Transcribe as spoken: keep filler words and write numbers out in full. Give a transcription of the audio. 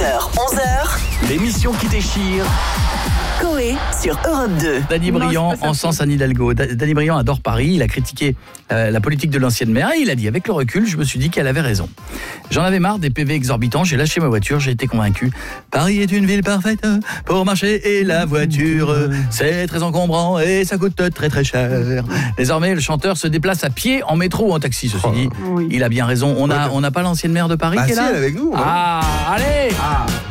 heures, onze heures. L'émission qui déchire. Coé sur Europe deux. Danny Briand encense Anne Hidalgo. Danny Briand adore Paris. Il a critiqué euh, la politique de l'ancienne maire et il a dit, avec le recul, je me suis dit qu'elle avait raison. J'en avais marre des P V exorbitants. J'ai lâché ma voiture. J'ai été convaincu. Paris est une ville parfaite pour marcher et la voiture, c'est très encombrant et ça coûte très très cher. Désormais, le chanteur se déplace à pied, en métro ou en taxi. Ceci dit, Oui. il a bien raison. On a, on n'a pas l'ancienne maire de Paris Bah qui est si, là. elle est avec nous. Ah, allez. Ah.